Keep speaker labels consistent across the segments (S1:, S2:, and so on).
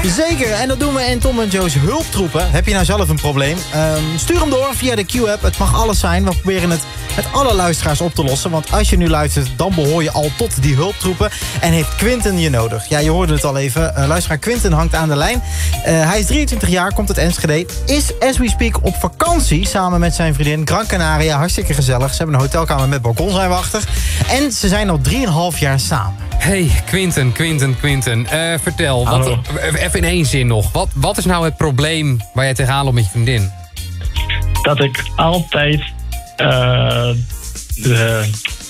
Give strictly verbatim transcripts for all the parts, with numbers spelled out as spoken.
S1: Zeker, en dat doen we in Tom en Jo's hulptroepen. Heb je nou zelf een probleem? Um, stuur hem door via de Q-app. Het mag alles zijn. We proberen het met alle luisteraars op te lossen. Want als je nu luistert, dan behoor je al tot die hulptroepen. En heeft Quinten je nodig? Ja, je hoorde het al even. Uh, luisteraar Quinten hangt aan de lijn. Uh, hij is drieëntwintig jaar, komt uit Enschede. Is, as we speak, op vakantie samen met zijn vriendin Gran Canaria. Hartstikke gezellig. Ze hebben een hotelkamer met balkon, zijn we achter. En ze zijn al drieënhalf jaar samen.
S2: Hey, Quinten, Quinten, Quinten. Uh, vertel, wat, even in één zin nog. Wat, wat is nou het probleem waar jij tegenaan loopt met je vriendin?
S3: Dat ik altijd... Uh, de,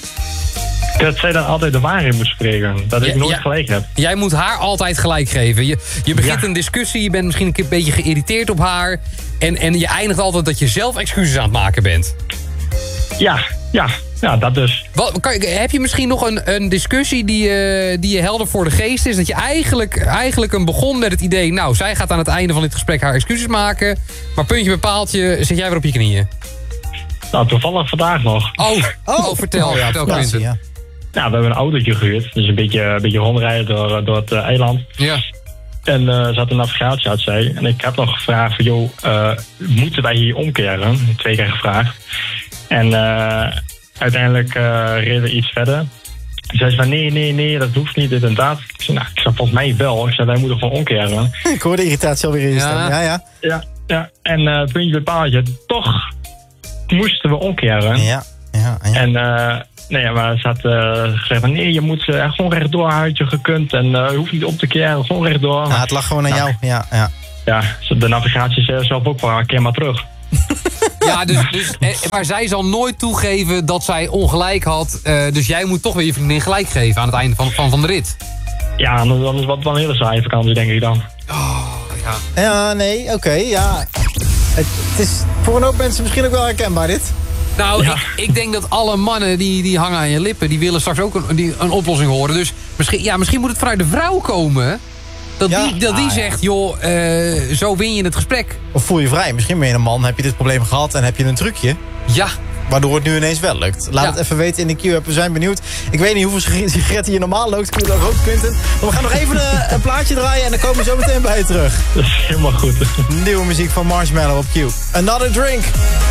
S3: dat zij dan altijd de waarheid moet spreken. Dat ik ja, nooit ja, gelijk heb.
S2: Jij moet haar altijd gelijk geven. Je, je begint
S3: ja.
S2: een discussie, je bent misschien een beetje geïrriteerd op haar. En, en je eindigt altijd dat je zelf excuses aan het maken bent.
S3: Ja, ja. Ja, dat dus.
S2: Wat, kan, heb je misschien nog een, een discussie die, uh, die je helder voor de geest is? Dat je eigenlijk, eigenlijk een begon met het idee... nou, zij gaat aan het einde van dit gesprek haar excuses maken... maar puntje bij paaltje zit jij weer op je knieën.
S3: Nou, toevallig vandaag nog.
S2: Oh, oh, oh vertel. Oh, ja, vertel Quinten.
S3: Ja. Ja, we hebben een autootje gehuurd. Dus een beetje, een beetje rondrijden door, door het uh, eiland.
S2: Ja.
S3: En uh, ze had een navigatie uit zij. En ik heb nog gevraagd van, joh, uh, moeten wij hier omkeren? Twee keer gevraagd. En... Uh, Uiteindelijk uh, reden we iets verder. Ze zei van nee, nee, nee, dat hoeft niet, dit en dat. Ik zei, nou, ik zei volgens mij wel. Ik zei, wij moeten gewoon omkeren.
S1: Ik hoor de irritatie alweer in je stem. Ja, ja. Ja,
S3: ja, ja. En uh, puntje bij paaltje, toch moesten we omkeren.
S1: Ja, ja, ja.
S3: En uh, nee, maar ze had uh, gezegd van nee, je moet uh, gewoon rechtdoor uit je gekund. En uh, je hoeft niet om te keren, gewoon rechtdoor.
S1: Ja, het lag gewoon aan
S3: nou,
S1: jou. Ja, ja.
S3: Ja, de navigatie zei zelf ook wel, keer maar terug.
S2: Ja, dus, dus, maar zij zal nooit toegeven dat zij ongelijk had. Uh, dus jij moet toch weer je vriendin gelijk geven aan het einde van, van, van de rit.
S3: Ja, dan is het wel een hele saaie vakantie, denk ik dan.
S2: Oh, ja.
S1: Ja, nee, oké, okay, ja. Het, het is voor een hoop mensen misschien ook wel herkenbaar, dit.
S2: Nou,
S3: ja.
S2: ik, ik denk dat alle mannen die, die hangen aan je lippen... die willen straks ook een, die, een oplossing horen. Dus misschien, ja, misschien moet het vanuit de vrouw komen... Dat ja. die, dat die ah, zegt, joh, uh, zo win je het gesprek.
S1: Of voel je vrij. Misschien ben je een man, heb je dit probleem gehad en heb je een trucje.
S2: Ja.
S1: Waardoor het nu ineens wel lukt. Laat ja. het even weten in de Q-app. We zijn benieuwd. Ik weet niet hoeveel sigaretten je normaal loopt. Kun je dat ook, Quinten? Maar we gaan nog even een, een plaatje draaien en dan komen we zo meteen bij je terug.
S3: Dat is helemaal goed.
S1: Nieuwe muziek van Marshmello op Q. Another Drink.